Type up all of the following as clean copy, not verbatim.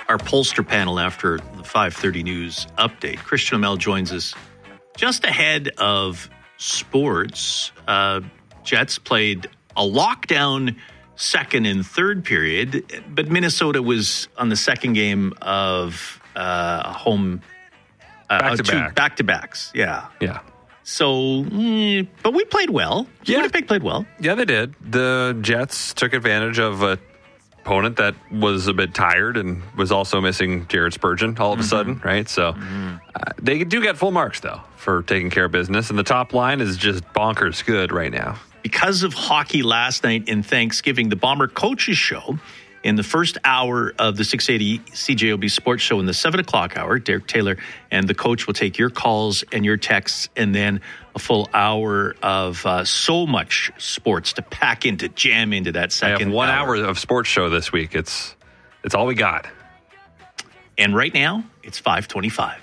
our pollster panel after the 5:30 news update. Christian O'Mell joins us just ahead of sports. Jets played a lockdown second and third period, but Minnesota was on the second game of home back-to-backs. Yeah. So, but we played well. Winnipeg played well. Yeah, they did. The Jets took advantage of an opponent that was a bit tired and was also missing Jared Spurgeon all of a sudden, right? So they do get full marks, though, for taking care of business. And the top line is just bonkers good right now. Because of hockey last night and Thanksgiving, the Bomber Coaches Show in the first hour of the 680 CJOB Sports Show in the 7 o'clock hour, Derek Taylor and the coach will take your calls and your texts, and then a full hour of so much sports to pack into, jam into that second hour. I have 1 hour of sports show this week. It's all we got. And right now, it's 5:25.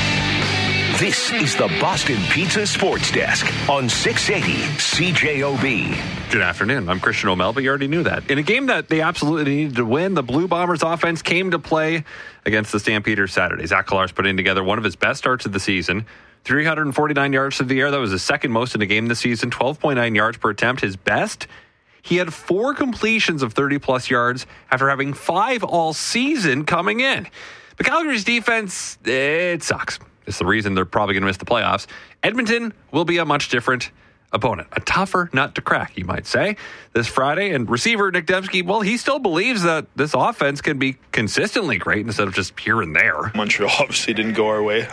This is the Boston Pizza Sports Desk on 680 CJOB. Good afternoon. I'm Christian O'Mell, but you already knew that. In a game that they absolutely needed to win, the Blue Bombers offense came to play against the Stampeders Saturday. Zach Collar's putting together one of his best starts of the season. 349 yards through the air. That was his second most in a game this season. 12.9 yards per attempt, his best. He had 4 completions of 30-plus yards after having 5 all season coming in. But Calgary's defense, it sucks. It's the reason they're probably going to miss the playoffs. Edmonton will be a much different opponent. A tougher nut to crack, you might say, this Friday. And receiver Nick Dembski, well, he still believes that this offense can be consistently great instead of just here and there. Montreal obviously didn't go our way.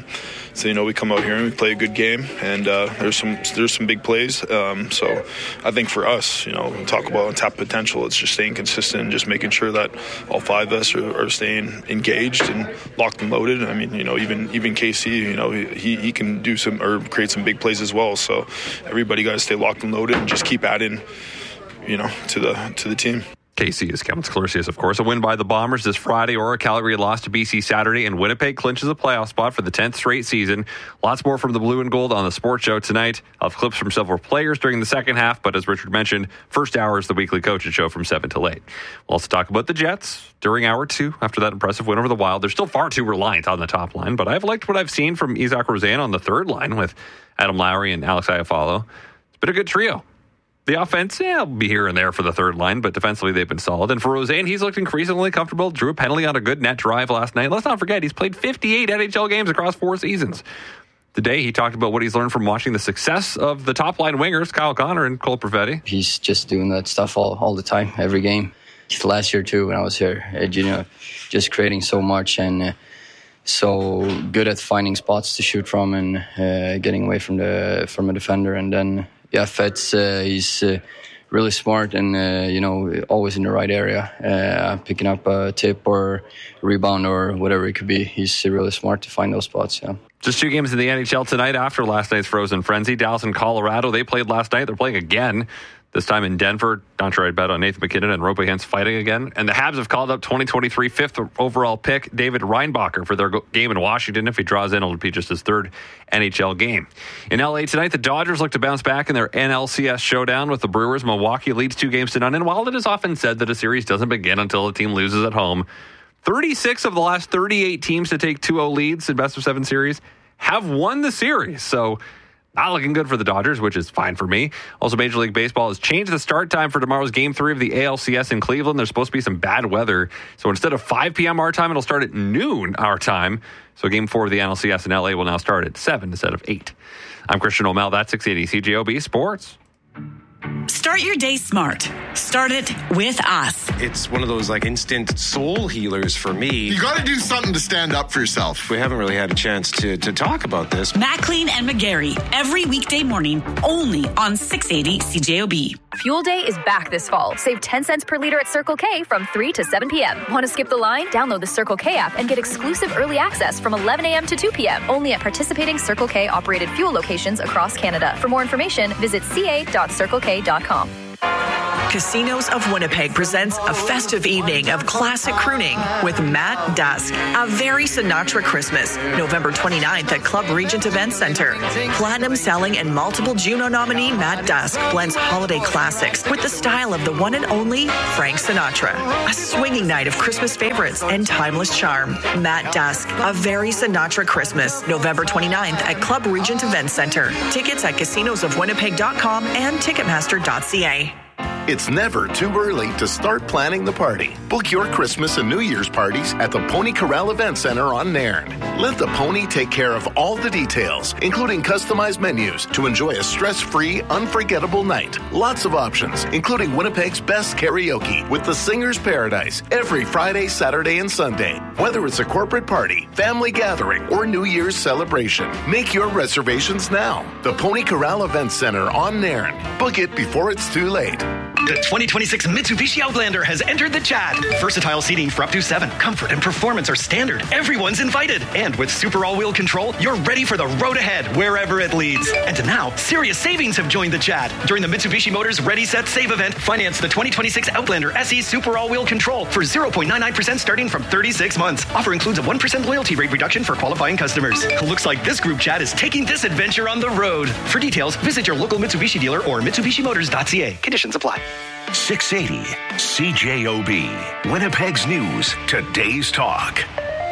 So, we come out here and we play a good game, and there's some big plays. So I think for us, we talk about untapped potential. It's just staying consistent and just making sure that all 5 of us are staying engaged and locked and loaded. I mean, even KC, he can do some or create some big plays as well. So everybody got to stay locked and loaded and just keep adding, to the team. KC is Kevin Sklercius, of course. A win by the Bombers this Friday, or Calgary lost to BC Saturday, and Winnipeg clinches a playoff spot for the 10th straight season. Lots more from the Blue and Gold on the Sports Show tonight. I'll have clips from several players during the second half, but as Richard mentioned, first hour is the weekly coaches show from 7 till 8. We'll also talk about the Jets during hour 2 after that impressive win over the Wild. They're still far too reliant on the top line, but I've liked what I've seen from Isaac Rosen on the third line with Adam Lowry and Alex Iafallo. It's been a good trio. The offense, will be here and there for the third line, but defensively they've been solid. And for Rosen, he's looked increasingly comfortable. Drew a penalty on a good net drive last night. Let's not forget, he's played 58 NHL games across 4 seasons. Today, he talked about what he's learned from watching the success of the top-line wingers, Kyle Connor and Cole Perfetti. He's just doing that stuff all the time, every game. Last year, too, when I was here, just creating so much and so good at finding spots to shoot from and getting away from a defender. And then Fetz, he's really smart and, always in the right area, picking up a tip or a rebound or whatever it could be. He's really smart to find those spots, yeah. Just 2 games in the NHL tonight after last night's Frozen Frenzy. Dallas and Colorado, they played last night. They're playing again, this time in Denver. Not sure I'd bet on Nathan McKinnon and Roope fighting again. And the Habs have called up 2023 5th overall pick David Reinbacher for their game in Washington. If he draws in, it'll be just his 3rd NHL game. In LA tonight, the Dodgers look to bounce back in their NLCS showdown with the Brewers. Milwaukee leads 2-0. And while it is often said that a series doesn't begin until a team loses at home, 36 of the last 38 teams to take 2-0 leads in best-of-7 series have won the series. So not looking good for the Dodgers, which is fine for me. Also, Major League Baseball has changed the start time for tomorrow's Game 3 of the ALCS in Cleveland. There's supposed to be some bad weather. So instead of 5 p.m. our time, it'll start at noon our time. So Game 4 of the NLCS in LA will now start at 7 instead of 8. I'm Christian O'Mell. That's 680 CJOB Sports. Start your day smart. Start it with us. It's one of those instant soul healers for me. You got to do something to stand up for yourself. We haven't really had a chance to talk about this. Maclean and McGarry, every weekday morning, only on 680 CJOB. Fuel Day is back this fall. Save 10 cents per liter at Circle K from 3 to 7 p.m. Want to skip the line? Download the Circle K app and get exclusive early access from 11 a.m. to 2 p.m. Only at participating Circle K operated fuel locations across Canada. For more information, visit ca.circlek.com. Casinos of Winnipeg presents a festive evening of classic crooning with Matt Dusk. A very Sinatra Christmas, November 29th at Club Regent Event Center. Platinum selling and multiple Juno nominee Matt Dusk blends holiday classics with the style of the one and only Frank Sinatra. A swinging night of Christmas favorites and timeless charm. Matt Dusk, A Very Sinatra Christmas, November 29th at Club Regent Event Center. Tickets at casinosofwinnipeg.com and ticketmaster.ca. It's never too early to start planning the party. Book your Christmas and New Year's parties at the Pony Corral Event Center on Nairn. Let the Pony take care of all the details, including customized menus to enjoy a stress-free, unforgettable night. Lots of options, including Winnipeg's best karaoke with the Singer's Paradise every Friday, Saturday, and Sunday. Whether it's a corporate party, family gathering, or New Year's celebration, make your reservations now. The Pony Corral Event Center on Nairn. Book it before it's too late. The 2026 Mitsubishi Outlander has entered the chat. Versatile seating for up to 7. Comfort and performance are standard. Everyone's invited. And with super all-wheel control, you're ready for the road ahead, wherever it leads. And now, serious savings have joined the chat. During the Mitsubishi Motors Ready, Set, Save event, finance the 2026 Outlander SE Super All-Wheel Control for 0.99% starting from 36 months. Offer includes a 1% loyalty rate reduction for qualifying customers. Looks like this group chat is taking this adventure on the road. For details, visit your local Mitsubishi dealer or MitsubishiMotors.ca. Conditions apply. 680 CJOB, Winnipeg's News, Today's Talk.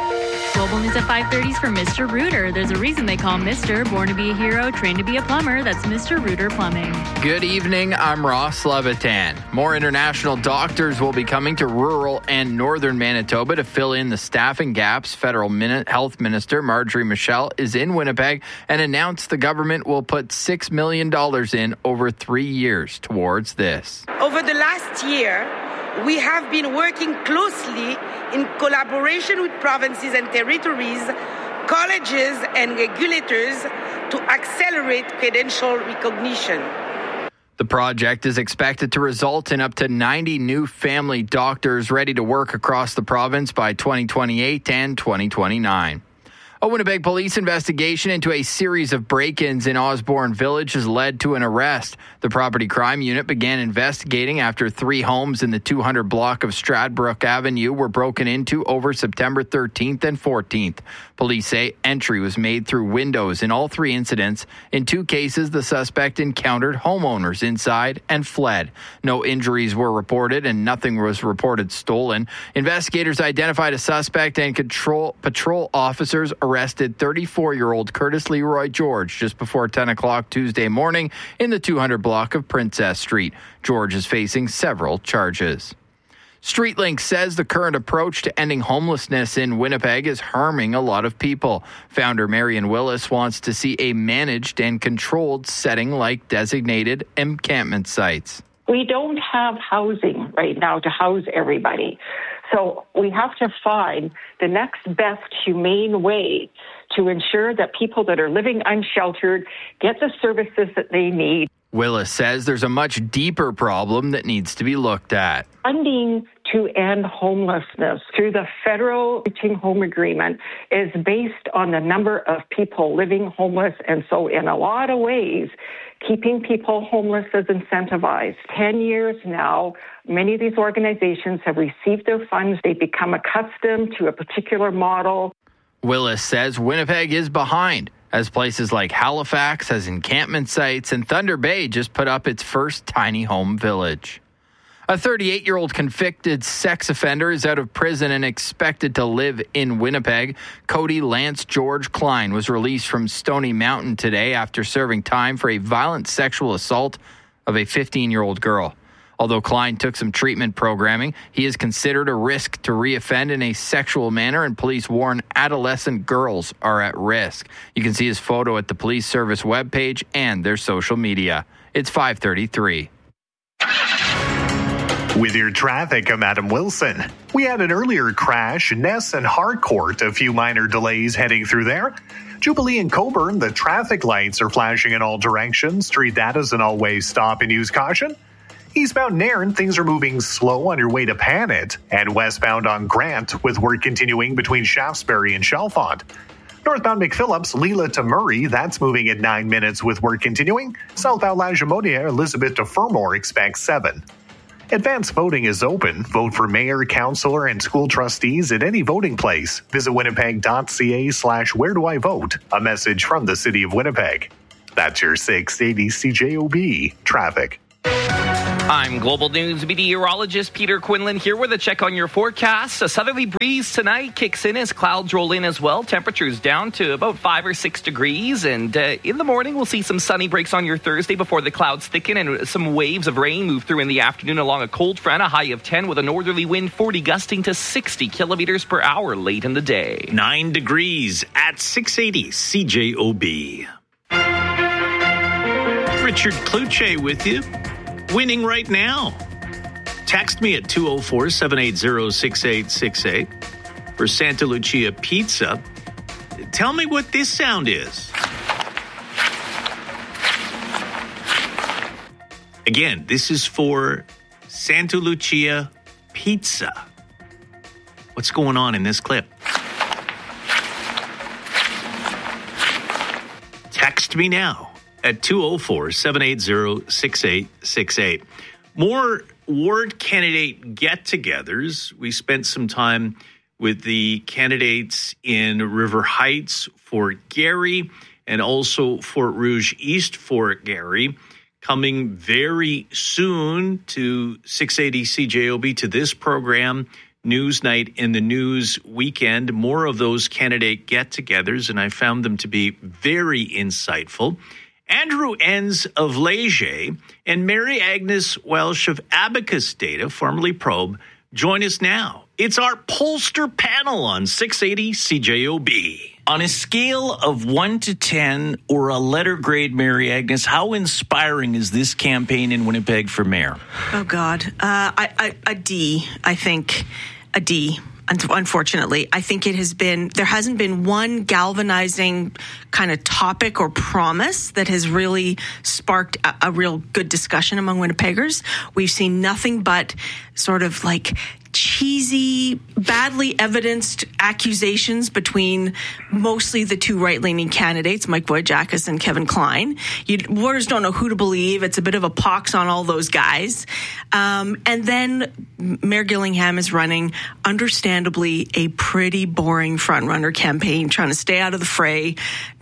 Global News at 5:30 for Mr. Rooter. There's a reason they call him Mr. Born to be a hero, trained to be a plumber. That's Mr. Rooter Plumbing. Good evening. I'm Ross Levitan. More international doctors will be coming to rural and northern Manitoba to fill in the staffing gaps. Federal Health Minister Marjorie Michel is in Winnipeg and announced the government will put $6 million in over 3 years towards this. Over the last year, we have been working closely in collaboration with provinces and territories, colleges and regulators to accelerate credential recognition. The project is expected to result in up to 90 new family doctors ready to work across the province by 2028 and 2029. A Winnipeg police investigation into a series of break-ins in Osborne Village has led to an arrest. The property crime unit began investigating after 3 homes in the 200 block of Stradbrook Avenue were broken into over September 13th and 14th. Police say entry was made through windows in all 3 incidents. In 2 cases, the suspect encountered homeowners inside and fled. No injuries were reported and nothing was reported stolen. Investigators identified a suspect and patrol officers arrested 34-year-old Curtis Leroy George just before 10 o'clock Tuesday morning in the 200 block of Princess Street. George is facing several charges. StreetLink says the current approach to ending homelessness in Winnipeg is harming a lot of people. Founder Marion Willis wants to see a managed and controlled setting like designated encampment sites. We don't have housing right now to house everybody. So we have to find the next best humane way to ensure that people that are living unsheltered get the services that they need. Willis says there's a much deeper problem that needs to be looked at. Funding to end homelessness through the federal Reaching Home Agreement is based on the number of people living homeless. And so in a lot of ways, keeping people homeless is incentivized. 10 years now, many of these organizations have received their funds. They become accustomed to a particular model. Willis says Winnipeg is behind, as places like Halifax has encampment sites and Thunder Bay just put up its first tiny home village. A 38-year-old convicted sex offender is out of prison and expected to live in Winnipeg. Cody Lance George Klein was released from Stony Mountain today after serving time for a violent sexual assault of a 15-year-old girl. Although Klein took some treatment programming, he is considered a risk to reoffend in a sexual manner, and police warn adolescent girls are at risk. You can see his photo at the police service webpage and their social media. It's 5:33. With your traffic, I'm Adam Wilson. We had an earlier crash, Ness and Harcourt, a few minor delays heading through there. Jubilee and Coburn, the traffic lights are flashing in all directions. Treat that as an always stop and use caution. Eastbound Nairn, things are moving slow on your way to Panet. And westbound on Grant, with work continuing between Shaftesbury and Chalfont. Northbound McPhillips, Leela to Murray, that's moving at 9 minutes with work continuing. Southbound Lagimodiere, Elizabeth to Fermor, expect 7. Advanced voting is open. Vote for mayor, councillor, and school trustees at any voting place. Visit winnipeg.ca/where do I vote. A message from the City of Winnipeg. That's your 680 CJOB traffic. I'm Global News meteorologist Peter Quinlan here with a check on your forecast. A southerly breeze tonight kicks in as clouds roll in as well. Temperatures down to about 5 or 6 degrees. And in the morning, we'll see some sunny breaks on your Thursday before the clouds thicken and some waves of rain move through in the afternoon along a cold front, a high of 10 with a northerly wind 40 gusting to 60 kilometers per hour late in the day. 9 degrees at 680 CJOB. Richard Kluche with you. Winning right now. Text me at 204-780-6868 for Santa Lucia Pizza. Tell me what this sound is. Again, this is for Santa Lucia Pizza. What's going on in this clip? Text me now at 204-780-6868. More ward candidate get-togethers. We spent some time with the candidates in River Heights, Fort Garry, and also Fort Rouge East Fort Garry. Coming very soon to 680 CJOB, to this program, News Night in the News Weekend. More of those candidate get-togethers, and I found them to be very insightful. Andrew Enns of Leger and Mary Agnes Welsh of Abacus Data, formerly Probe, join us now. It's our pollster panel on 680 CJOB. On a scale of 1 to 10 or a letter grade, Mary Agnes, how inspiring is this campaign in Winnipeg for mayor? Oh, God. A D, I think. A D. Unfortunately, I think there hasn't been one galvanizing kind of topic or promise that has really sparked a real good discussion among Winnipeggers. We've seen nothing but sort of like cheesy, badly evidenced accusations between mostly the two right-leaning candidates, Mike Boyajakis and Kevin Klein. Voters don't know who to believe. It's a bit of a pox on all those guys. And then Mayor Gillingham is running, understandably, a pretty boring front-runner campaign, trying to stay out of the fray,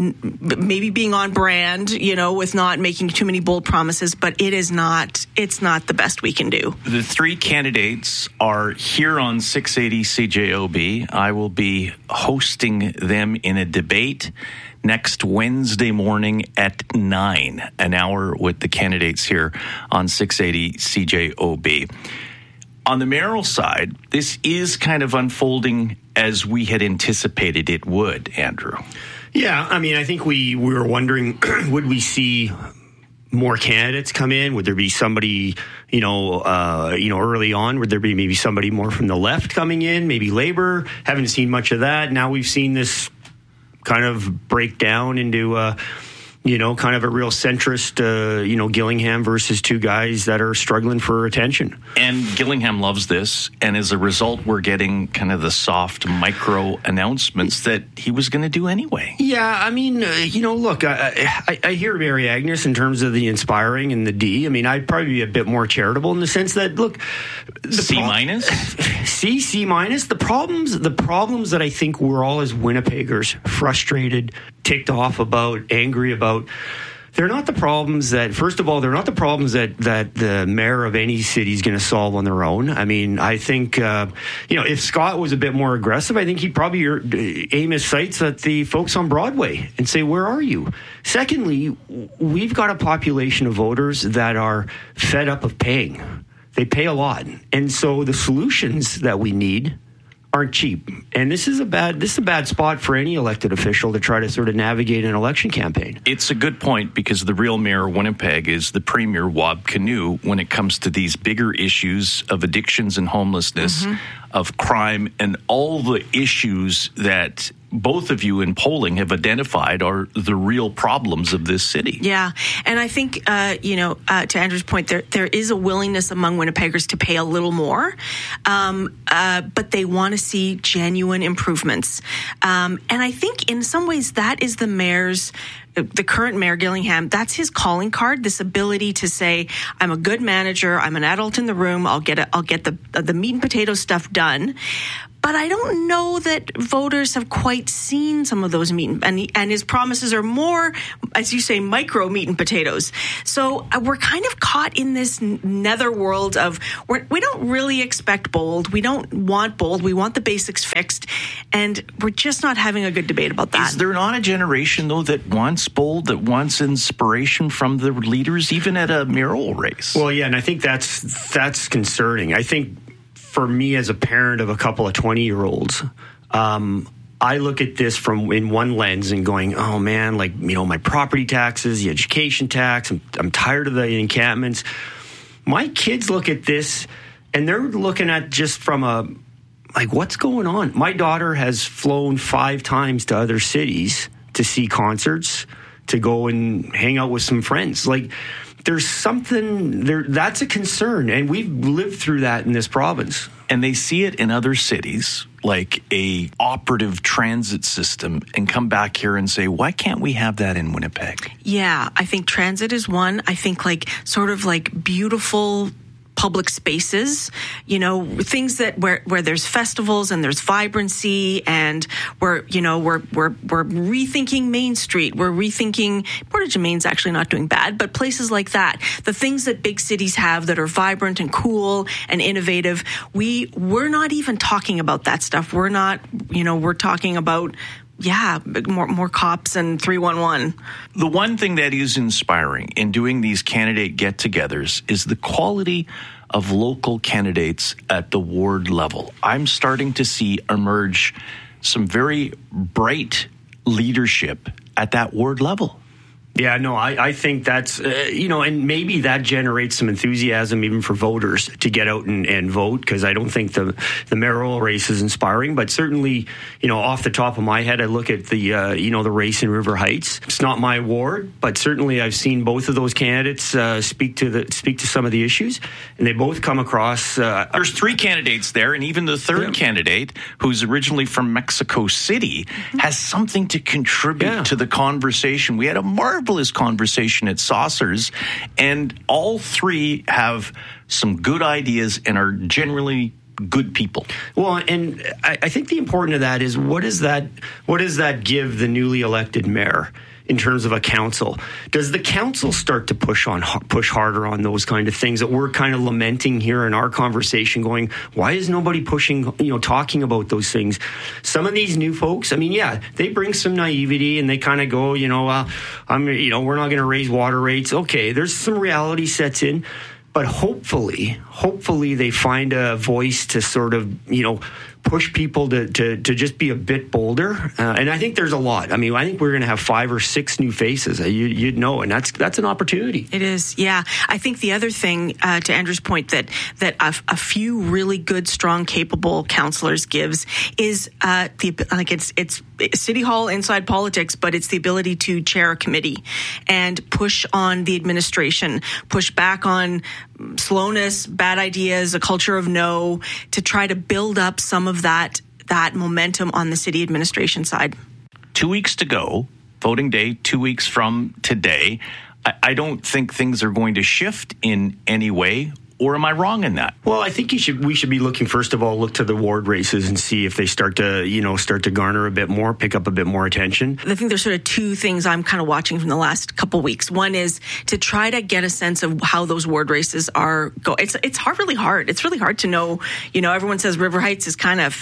maybe being on brand, with not making too many bold promises, but it's not the best we can do. The three candidates are here on 680 CJOB. I will be hosting them in a debate next Wednesday morning at 9, an hour with the candidates here on 680 CJOB. On the mayoral side, this is kind of unfolding as we had anticipated it would, Andrew. Yeah, I mean, I think we were wondering, would we see more candidates come in? Would there be somebody, early on? Would there be maybe somebody more from the left coming in? Maybe Labour? Haven't seen much of that. Now we've seen this kind of break down into, kind of a real centrist, Gillingham versus two guys that are struggling for attention. And Gillingham loves this. And as a result, we're getting kind of the soft micro announcements that he was going to do anyway. Yeah, I mean, look, I hear Mary Agnes in terms of the inspiring and the D. I mean, I'd probably be a bit more charitable in the sense that, look, C minus? C minus. The problems that I think we're all as Winnipeggers frustrated, ticked off about, angry about, they're not the problems that, first of all, they're not the problems that the mayor of any city is going to solve on their own. I mean, I think, if Scott was a bit more aggressive, I think he'd probably aim his sights at the folks on Broadway and say, where are you? Secondly, we've got a population of voters that are fed up of paying. They pay a lot. And so the solutions that we need aren't cheap. And this is a bad spot for any elected official to try to sort of navigate an election campaign. It's a good point, because the real mayor of Winnipeg is the Premier Wab Kinew when it comes to these bigger issues of addictions and homelessness, of crime, and all the issues that both of you in polling have identified are the real problems of this city. Yeah. And I think, to Andrew's point, there is a willingness among Winnipeggers to pay a little more, but they want to see genuine improvements. And I think in some ways that is the current mayor, Gillingham, that's his calling card, this ability to say, I'm a good manager, I'm an adult in the room, I'll get the meat and potatoes stuff done. But I don't know that voters have quite seen some of those meat and his promises are more, as you say, micro meat and potatoes. So we're kind of caught in this netherworld of we don't really expect bold. We don't want bold. We want the basics fixed. And we're just not having a good debate about that. Is there not a generation, though, that wants bold, that wants inspiration from the leaders, even at a mayoral race? Well, yeah, and I think that's concerning. I think for me as a parent of a couple of 20-year-olds, I look at this in one lens and going, oh man, my property taxes, the education tax, I'm tired of the encampments. My kids look at this and they're looking at just from what's going on? My daughter has flown 5 times to other cities to see concerts, to go and hang out with some friends. There's something there that's a concern, and we've lived through that in this province. And they see it in other cities, like a operative transit system, and come back here and say, why can't we have that in Winnipeg? Yeah, I think transit is one. I think beautiful public spaces, things that where there's festivals and there's vibrancy, and we're rethinking Main Street. We're rethinking Portage-Main's actually not doing bad, but places like that, the things that big cities have that are vibrant and cool and innovative, we're not even talking about that stuff. We're not, we're talking about more cops and 311. The one thing that is inspiring in doing these candidate get-togethers is the quality of local candidates at the ward level. I'm starting to see emerge some very bright leadership at that ward level. Yeah, no, I think that's, and maybe that generates some enthusiasm even for voters to get out and vote, because I don't think the mayoral race is inspiring. But certainly, off the top of my head, I look at the race in River Heights. It's not my ward, but certainly I've seen both of those candidates speak to some of the issues, and they both come across. There's 3 candidates there, and even the third candidate, who's originally from Mexico City, has something to contribute to the conversation. We had a marvelous conversation at Saucers, and all 3 have some good ideas and are generally good people. Well, and I think the important of that is what does that give the newly elected mayor in terms of a council? Does the council start to push harder on those kind of things that we're kind of lamenting here in our conversation, going, why is nobody pushing, talking about those things? Some of these new folks, they bring some naivety and they kind of go, we're not going to raise water rates. Okay, there's some reality sets in. But hopefully they find a voice to sort of, push people to just be a bit bolder. And I think there's a lot. I think we're going to have 5 or 6 new faces, and that's an opportunity. It is, yeah. I think the other thing, to Andrew's point, that a few really good, strong, capable councillors gives is it's City Hall inside politics, but it's the ability to chair a committee and push on the administration, push back on slowness, bad ideas, a culture of no, to try to build up some of that momentum on the city administration side. 2 weeks to go, voting day, 2 weeks from today. I don't think things are going to shift in any way. Or am I wrong in that? Well, I think we should be looking, first of all, look to the ward races and see if they start to garner a bit more, pick up a bit more attention. I think there's sort of 2 things I'm kind of watching from the last couple of weeks. One is to try to get a sense of how those ward races are going. It's really hard. It's really hard to know. Everyone says River Heights is kind of,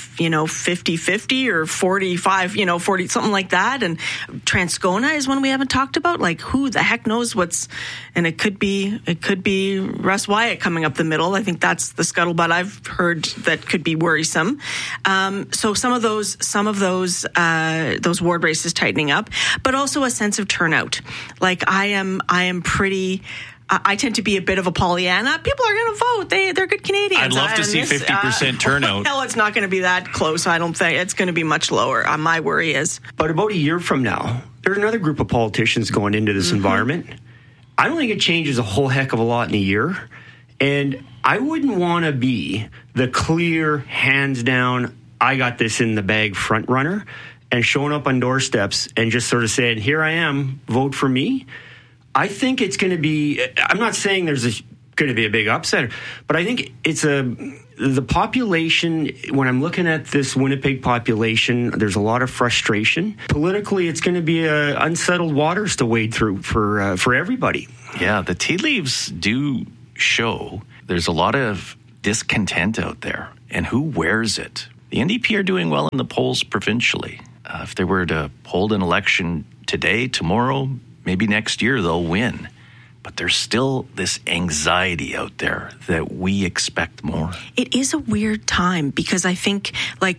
50-50 or 45, 40, something like that. And Transcona is one we haven't talked about. Like, who the heck knows and it could be Russ Wyatt coming up the middle. I think that's the scuttlebutt I've heard that could be worrisome. So some of those ward races tightening up, but also a sense of turnout. Like I am pretty I tend to be a bit of a Pollyanna. People are going to vote. They're good Canadians. I'd love to see 50% turnout. Hell, it's not going to be that close. I don't think it's going to be much lower. My worry is. But about a year from now, there's another group of politicians going into this environment. I don't think it changes a whole heck of a lot in a year. And I wouldn't want to be the clear, hands down, I got this in the bag front runner and showing up on doorsteps and just sort of saying, here I am, vote for me. I think it's going to be, I'm not saying there's going to be a big upset, but I think it's the population, when I'm looking at this Winnipeg population, there's a lot of frustration. Politically, it's going to be unsettled waters to wade through for everybody. Yeah, the tea leaves do show there's a lot of discontent out there, and who wears it? The NDP are doing well in the polls provincially. If they were to hold an election today, tomorrow, maybe next year, they'll win. But there's still this anxiety out there that we expect more. It is a weird time because I think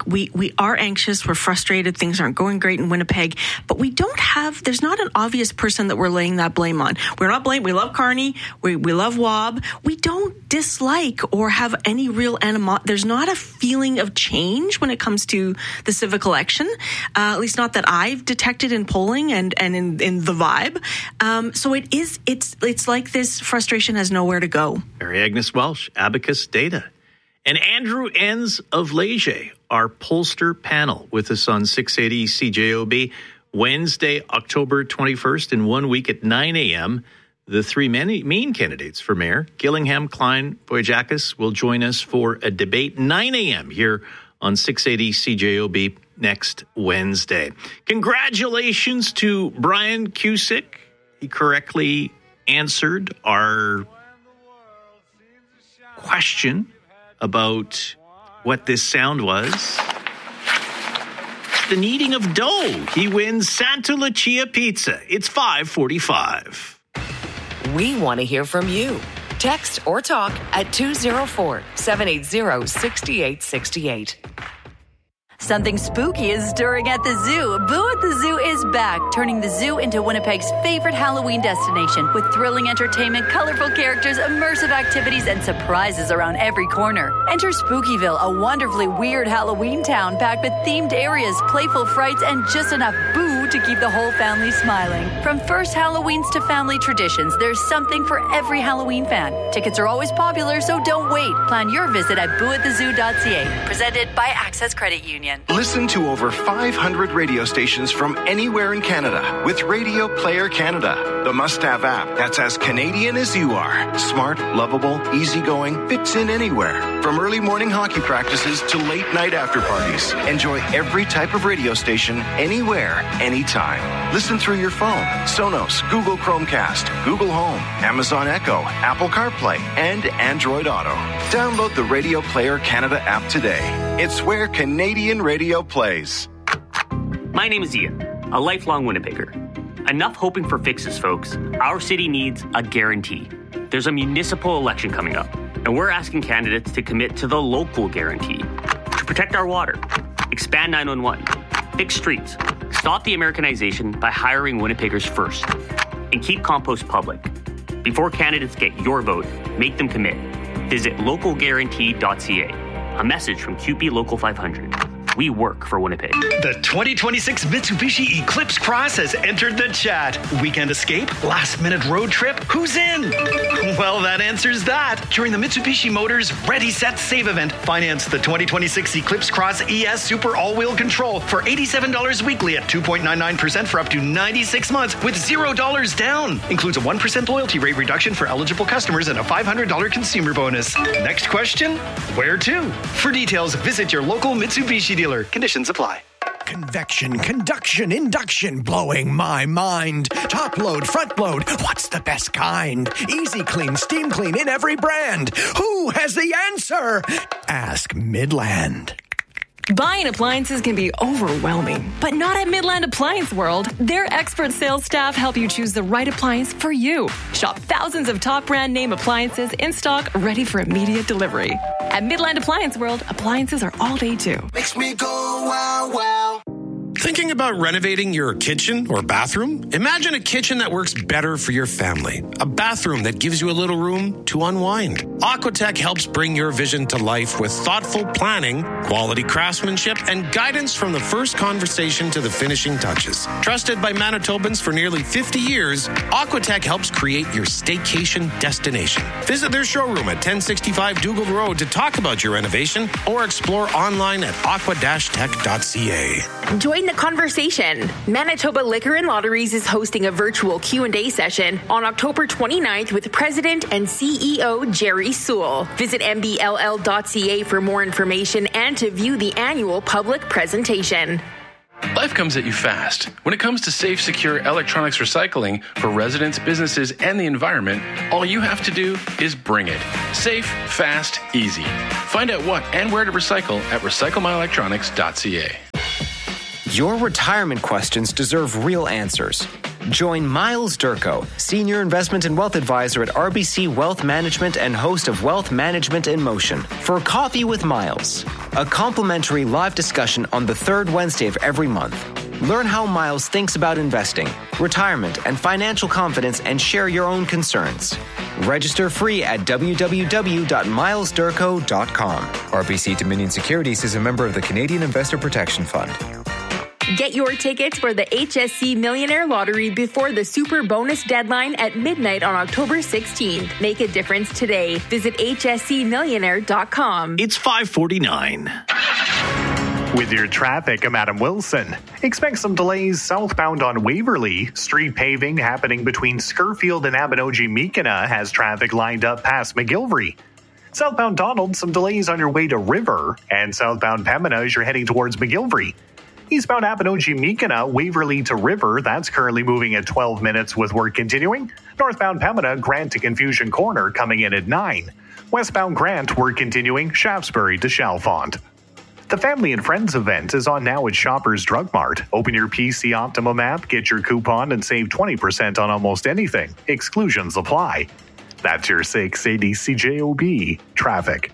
we are anxious, we're frustrated, things aren't going great in Winnipeg, but there's not an obvious person that we're laying that blame on. We're not blamed. We love Carney. We love Wob. We don't dislike or have any real animosity. There's not a feeling of change when it comes to the civic election, at least not that I've detected in polling and in the vibe. So it's like this frustration has nowhere to go. Mary Agnes Welsh, Abacus Data. And Andrew Enns of Leger, our pollster panel, with us on 680 CJOB, Wednesday, October 21st, in 1 week at 9 a.m. The three main candidates for mayor, Gillingham, Klein, Boyajakis, will join us for a debate 9 a.m. here on 680 CJOB next Wednesday. Congratulations to Brian Cusick. He correctly answered our question about what this sound was. The kneading of dough. He wins Santa Lucia Pizza. It's 5:45. We want to hear from you. Text or talk at 204-780-6868. Something spooky is stirring at the zoo. Boo at the Zoo is back, turning the zoo into Winnipeg's favorite Halloween destination with thrilling entertainment, colorful characters, immersive activities, and surprises around every corner. Enter Spookyville, a wonderfully weird Halloween town packed with themed areas, playful frights, and just enough boo to keep the whole family smiling. From first Halloweens to family traditions, there's something for every Halloween fan. Tickets are always popular, so don't wait. Plan your visit at booatthezoo.ca. Presented by Access Credit Union. Listen to over 500 radio stations from anywhere in Canada with Radio Player Canada, the must-have app that's as Canadian as you are. Smart, lovable, easygoing, fits in anywhere. From early morning hockey practices to late night after parties. Enjoy every type of radio station, anywhere, anytime. Listen through your phone, Sonos, Google Chromecast, Google Home, Amazon Echo, Apple CarPlay, and Android Auto. Download the Radio Player Canada app today. It's where Canadian radio plays. My name is Ian, a lifelong Winnipegger. Enough hoping for fixes, folks. Our city needs a guarantee. There's a municipal election coming up, and we're asking candidates to commit to the local guarantee. To protect our water, expand 911, fix streets, stop the Americanization by hiring Winnipeggers first, and keep compost public. Before candidates get your vote, make them commit. Visit localguarantee.ca. A message from QP Local 500. We work for Winnipeg. The 2026 Mitsubishi Eclipse Cross has entered the chat. Weekend escape? Last minute road trip? Who's in? Well, that answers that. During the Mitsubishi Motors Ready, Set, Save event, finance the 2026 Eclipse Cross ES Super All-Wheel Control for $87 weekly at 2.99% for up to 96 months with $0 down. Includes a 1% loyalty rate reduction for eligible customers and a $500 consumer bonus. Next question? Where to? For details, visit your local Mitsubishi dealer. Conditions apply. Convection, conduction, induction, blowing my mind. Top load, front load, what's the best kind? Easy clean, steam clean in every brand. Who has the answer? Ask Midland. Buying appliances can be overwhelming, but not at Midland Appliance World. Their expert sales staff help you choose the right appliance for you. Shop thousands of top brand name appliances in stock, ready for immediate delivery. At Midland Appliance World, appliances are all day too. Makes me go wow wow. Thinking about renovating your kitchen or bathroom? Imagine a kitchen that works better for your family. A bathroom that gives you a little room to unwind. Aquatech helps bring your vision to life with thoughtful planning, quality craftsmanship, and guidance from the first conversation to the finishing touches. Trusted by Manitobans for nearly 50 years, Aquatech helps create your staycation destination. Visit their showroom at 1065 Dougal Road to talk about your renovation or explore online at aqua-tech.ca. Join the conversation. Manitoba Liquor and Lotteries is hosting a virtual Q&A session on October 29th with President and CEO Jerry Sewell. Visit mbll.ca for more information and to view the annual public presentation. Life comes at you fast. When it comes to safe, secure electronics recycling for residents, businesses, and the environment, all you have to do is bring it. Safe, fast, easy. Find out what and where to recycle at recyclemyelectronics.ca. Your retirement questions deserve real answers. Join Miles Durko, Senior Investment and Wealth Advisor at RBC Wealth Management and host of Wealth Management in Motion, for Coffee with Miles, a complimentary live discussion on the third Wednesday of every month. Learn how Miles thinks about investing, retirement, and financial confidence, and share your own concerns. Register free at www.milesdurko.com. RBC Dominion Securities is a member of the Canadian Investor Protection Fund. Get your tickets for the HSC Millionaire Lottery before the Super Bonus deadline at midnight on October 16th. Make a difference today. Visit hscmillionaire.com. It's 5:49. With your traffic, I'm Adam Wilson. Expect some delays southbound on Waverly. Street paving happening between Scurfield and Abinogi-Meekina has traffic lined up past McGilvery. Southbound Donald, some delays on your way to River. And southbound Pembina as you're heading towards McGilvery. Eastbound Abinogi-Meekina, Waverly to River, that's currently moving at 12 minutes with work continuing. Northbound Pembina, Grant to Confusion Corner coming in at 9. Westbound Grant, work continuing, Shaftesbury to Chalfont. The Family and Friends event is on now at Shoppers Drug Mart. Open your PC Optimum app, get your coupon, and save 20% on almost anything. Exclusions apply. That's your 680 CJOB traffic.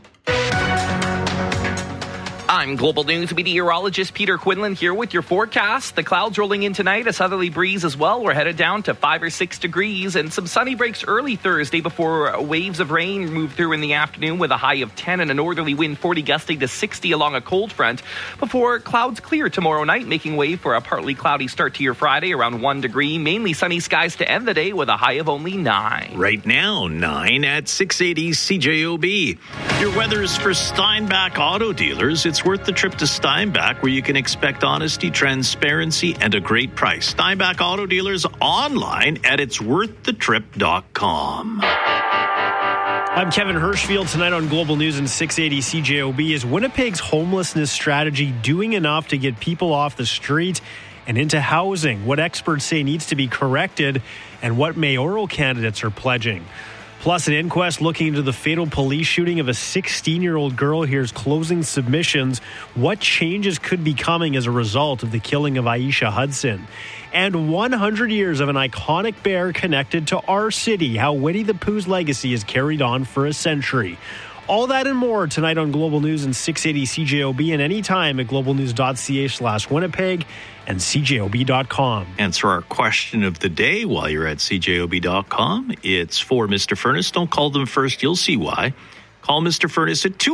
I'm Global News meteorologist Peter Quinlan here with your forecast. The clouds rolling in tonight, a southerly breeze as well. We're headed down to 5 or 6 degrees and some sunny breaks early Thursday before waves of rain move through in the afternoon with a high of 10 and a northerly wind 40 gusting to 60 along a cold front before clouds clear tomorrow night, making way for a partly cloudy start to your Friday around 1 degree. Mainly sunny skies to end the day with a high of only 9. Right now, 9 at 680 CJOB. Your weather's for Steinbach Auto Dealers. It's worth the trip to Steinbach, where you can expect honesty, transparency, and a great price. Steinbach Auto Dealers online at itsworththetrip.com. I'm Kevin Hirschfield. Tonight on Global News and 680 CJOB, is Winnipeg's homelessness strategy doing enough to get people off the street and into housing? What experts say needs to be corrected, and what mayoral candidates are pledging. Plus, an inquest looking into the fatal police shooting of a 16-year-old girl hears closing submissions. What changes could be coming as a result of the killing of Aisha Hudson? And 100 years of an iconic bear connected to our city. How Winnie the Pooh's legacy is carried on for a century. All that and more tonight on Global News and 680 CJOB, and anytime at globalnews.ca/Winnipeg and CJOB.com. Answer our question of the day while you're at CJOB.com. It's for Mr. Furnace. Don't call them first. You'll see why. Call Mr. Furnace at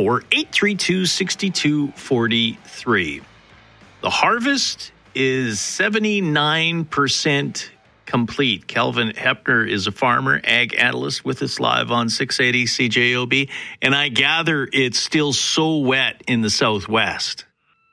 204-832-6243. The harvest is 79% complete. Kelvin Hepner is a farmer, ag analyst with us live on 680 CJOB, and I gather it's still so wet in the Southwest.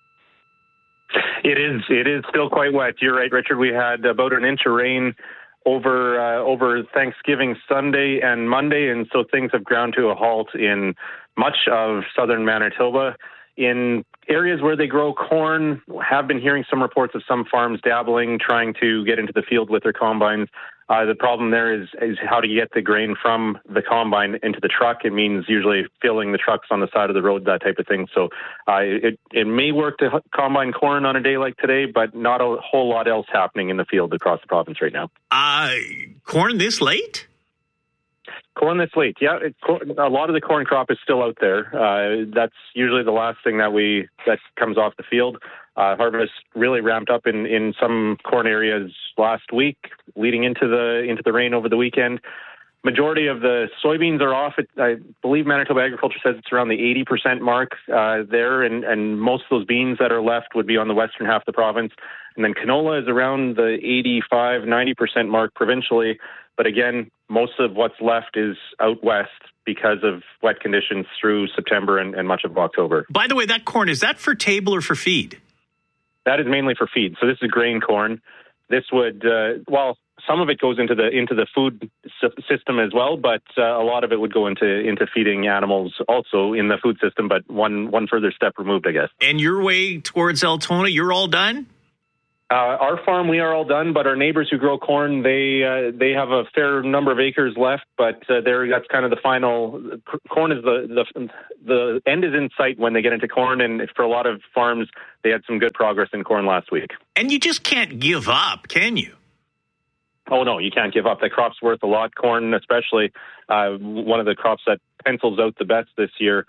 It is still quite wet. You're right, Richard. We had about an inch of rain over Thanksgiving Sunday and Monday, and so things have ground to a halt in much of southern Manitoba. In areas where they grow corn, have been hearing some reports of some farms dabbling, trying to get into the field with their combines. The problem there is how to get the grain from the combine into the truck. It means usually filling the trucks on the side of the road, that type of thing. So it may work to combine corn on a day like today, but not a whole lot else happening in the field across the province right now. Corn this late? Corn this late, yeah. A lot of the corn crop is still out there. That's usually the last thing that comes off the field. Harvest really ramped up in some corn areas last week, leading into the rain over the weekend. Majority of the soybeans are off. I believe Manitoba Agriculture says it's around the 80% mark there, and most of those beans that are left would be on the western half of the province. And then canola is around the 85-90% mark provincially. But again, most of what's left is out west because of wet conditions through September and much of October. By the way, that corn, is that for table or for feed? That is mainly for feed. So this is grain corn. This would, some of it goes into the food system as well, but a lot of it would go into feeding animals also in the food system, but one further step removed, I guess. And your way towards Altona, you're all done? Our farm, we are all done, but our neighbors who grow corn, they have a fair number of acres left, but that's kind of the final. Corn is the end is in sight when they get into corn, and for a lot of farms, they had some good progress in corn last week. And you just can't give up, can you? Oh, no, you can't give up. That crop's worth a lot. Corn, especially, one of the crops that pencils out the best this year.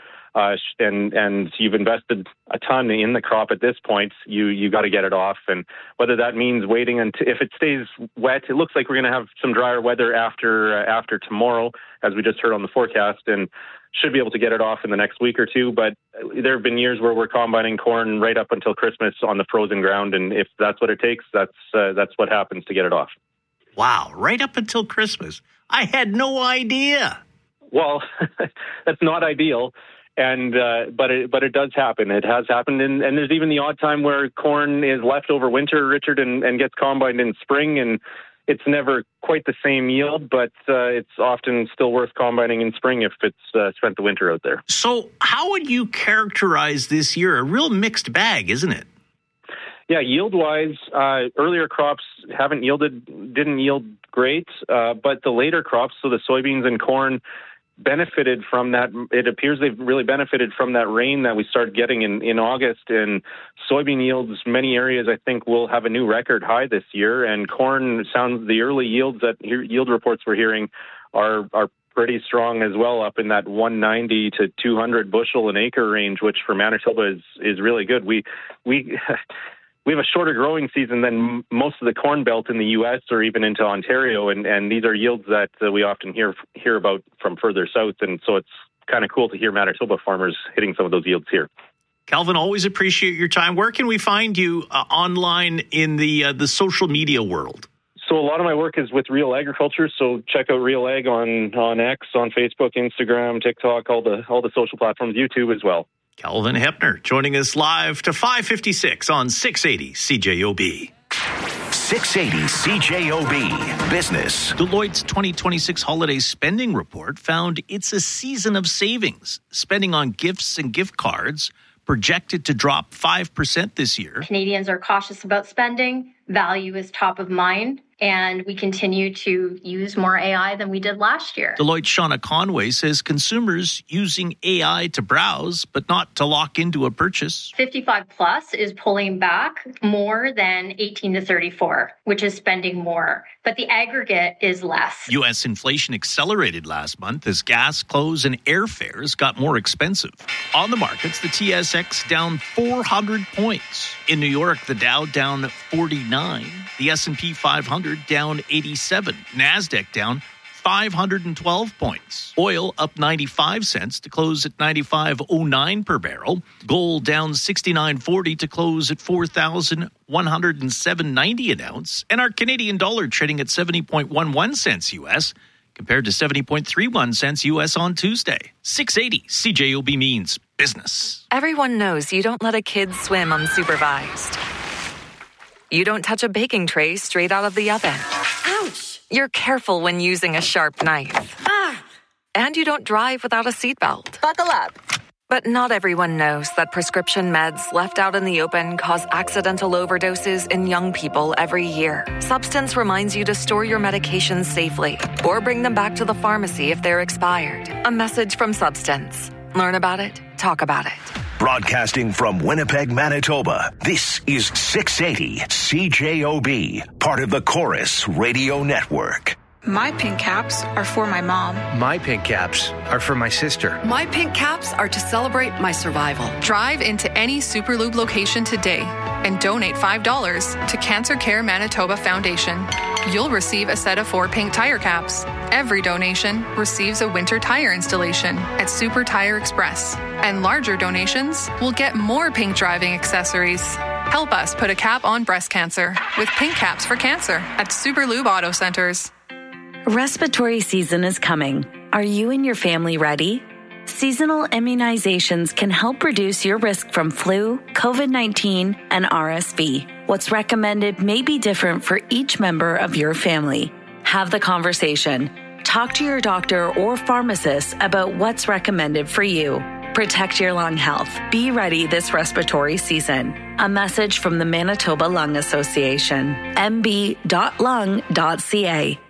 And you've invested a ton in the crop at this point. You got to get it off. And whether that means waiting until, if it stays wet, it looks like we're going to have some drier weather after tomorrow, as we just heard on the forecast, and should be able to get it off in the next week or two. But there have been years where we're combining corn right up until Christmas on the frozen ground. And if that's what it takes, that's what happens to get it off. Wow, right up until Christmas. I had no idea. Well, that's not ideal, and but it does happen. It has happened, and there's even the odd time where corn is left over winter, Richard, and gets combined in spring, and it's never quite the same yield, but it's often still worth combining in spring if it's spent the winter out there. So how would you characterize this year? A real mixed bag, isn't it? Yeah, yield-wise, earlier crops didn't yield great, but the later crops, so the soybeans and corn, benefited from that. It appears they've really benefited from that rain that we started getting in August. And soybean yields, many areas, I think, will have a new record high this year. And corn the early yields that yield reports we're hearing are pretty strong as well, up in that 190 to 200 bushel an acre range, which for Manitoba is really good. We have a shorter growing season than most of the corn belt in the U.S. or even into Ontario, and these are yields that we often hear about from further south, and so it's kind of cool to hear Manitoba farmers hitting some of those yields here. Calvin, always appreciate your time. Where can we find you online in the social media world? So a lot of my work is with Real Agriculture, so check out Real Ag on X, on Facebook, Instagram, TikTok, all the social platforms, YouTube as well. Calvin Hepner joining us live to 5:56 on 680 CJOB. 680 CJOB Business. Deloitte's 2026 holiday spending report found it's a season of savings. Spending on gifts and gift cards projected to drop 5% this year. Canadians are cautious about spending. Value is top of mind, and we continue to use more AI than we did last year. Deloitte's Shauna Conway says consumers using AI to browse, but not to lock into a purchase. 55 plus is pulling back more than 18 to 34, which is spending more, but the aggregate is less. U.S. inflation accelerated last month as gas, clothes, and airfares got more expensive. On the markets, the TSX down 400 points. In New York, the Dow down 49. The S&P 500 down 87. NASDAQ down 512 points. Oil up 95 cents to close at $95.09 per barrel. Gold down 69.40 to close at $4,107.90 an ounce. And our Canadian dollar trading at 70.11 cents U.S. compared to 70.31 cents U.S. on Tuesday. 680 CJOB means business. Everyone knows you don't let a kid swim unsupervised. You don't touch a baking tray straight out of the oven. Ouch! You're careful when using a sharp knife. Ah! And you don't drive without a seatbelt. Buckle up. But not everyone knows that prescription meds left out in the open cause accidental overdoses in young people every year. Substance reminds you to store your medications safely or bring them back to the pharmacy if they're expired. A message from Substance. Learn about it, talk about it. Broadcasting from Winnipeg, Manitoba, this is 680 CJOB, part of the Chorus Radio Network. My pink caps are for my mom. My pink caps are for my sister. My pink caps are to celebrate my survival. Drive into any Superlube location today. and donate $5 to Cancer Care Manitoba Foundation. You'll receive a set of 4 pink tire caps. Every donation receives a winter tire installation at Super Tire Express. And larger donations will get more pink driving accessories. Help us put a cap on breast cancer with pink caps for cancer at Superlube Auto Centers. Respiratory season is coming. Are you and your family ready? Seasonal immunizations can help reduce your risk from flu, COVID-19, and RSV. What's recommended may be different for each member of your family. Have the conversation. Talk to your doctor or pharmacist about what's recommended for you. Protect your lung health. Be ready this respiratory season. A message from the Manitoba Lung Association. mb.lung.ca.